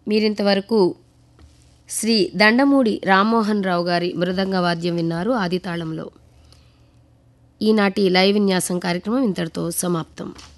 మీరింతవరకు శ్రీ దండమూడి రామ్మోహన్ రావు గారి మృదంగ వాద్యం విన్నారు ఆదితాళంలో. ఈనాటి లైవ్ విన్యాసం కార్యక్రమం ఇంతటితో సమాప్తం.